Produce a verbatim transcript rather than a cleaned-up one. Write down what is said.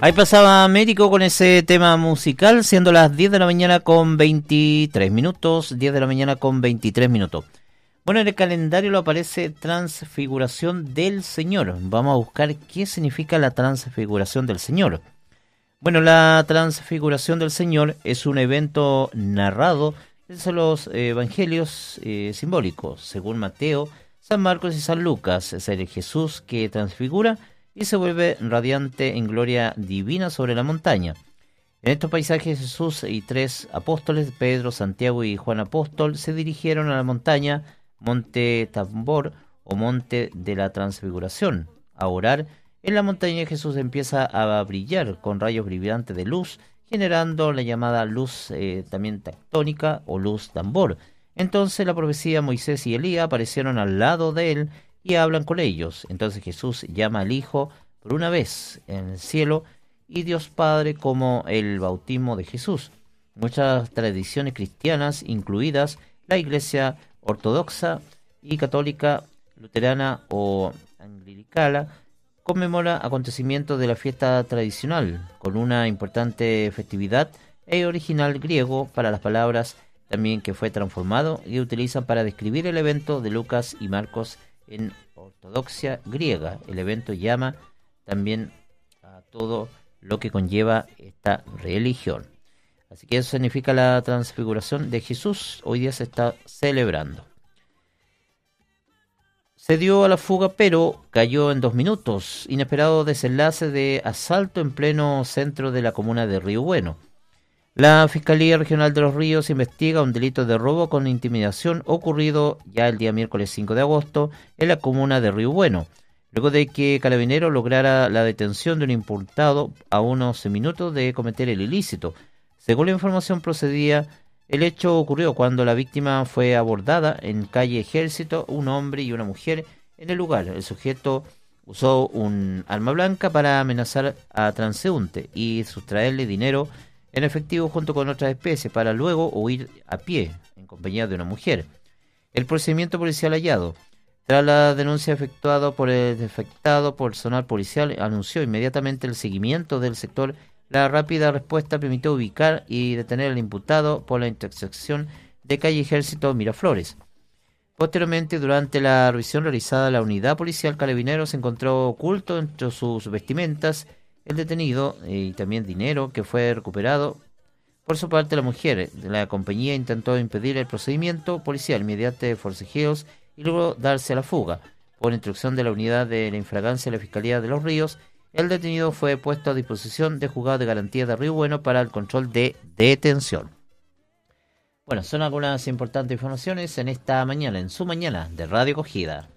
Ahí pasaba Américo con ese tema musical, siendo las diez de la mañana con veintitrés minutos, diez de la mañana con veintitrés minutos. Bueno, en el calendario lo aparece Transfiguración del Señor. Vamos a buscar qué significa la Transfiguración del Señor. Bueno, la Transfiguración del Señor es un evento narrado desde los evangelios eh, simbólicos, según Mateo, San Marcos y San Lucas. Es el Jesús que transfigura y se vuelve radiante en gloria divina sobre la montaña. En estos paisajes Jesús y tres apóstoles, Pedro, Santiago y Juan Apóstol, se dirigieron a la montaña, Monte Tabor o Monte de la Transfiguración, a orar. En la montaña Jesús empieza a brillar con rayos brillantes de luz, generando la llamada luz eh, también tectónica o luz tambor. Entonces la profecía Moisés y Elías aparecieron al lado de él y hablan con ellos. Entonces Jesús llama al Hijo por una vez en el cielo y Dios Padre como el bautismo de Jesús. Muchas tradiciones cristianas, incluidas la Iglesia ortodoxa y católica, luterana o anglicana, conmemora acontecimientos de la fiesta tradicional con una importante festividad e original griego para las palabras también que fue transformado y utilizan para describir el evento de Lucas y Marcos. En ortodoxia griega, el evento llama también a todo lo que conlleva esta religión. Así que eso significa la transfiguración de Jesús. Hoy día se está celebrando. Se dio a la fuga, pero cayó en dos minutos. Inesperado desenlace de asalto en pleno centro de la comuna de Río Bueno. La Fiscalía Regional de Los Ríos investiga un delito de robo con intimidación ocurrido ya el día miércoles cinco de agosto en la comuna de Río Bueno, luego de que Carabineros lograra la detención de un imputado a unos minutos de cometer el ilícito. Según la información procedía, el hecho ocurrió cuando la víctima fue abordada en calle Ejército, un hombre y una mujer en el lugar. El sujeto usó un arma blanca para amenazar a transeúnte y sustraerle dinero en efectivo junto con otras especies para luego huir a pie en compañía de una mujer. El procedimiento policial hallado. Tras la denuncia efectuada por el afectado, personal policial anunció inmediatamente el seguimiento del sector. La rápida respuesta permitió ubicar y detener al imputado por la intersección de calle Ejército Miraflores. Posteriormente, durante la revisión realizada, la unidad policial Carabineros encontró oculto entre sus vestimentas el detenido y también dinero que fue recuperado. Por su parte, la mujer de la compañía intentó impedir el procedimiento policial mediante forcejeos y luego darse a la fuga. Por instrucción de la unidad de la infragancia de la Fiscalía de Los Ríos, el detenido fue puesto a disposición de juzgado de garantía de Río Bueno para el control de detención. Bueno, son algunas importantes informaciones en esta mañana, en su mañana de Radio Acogida.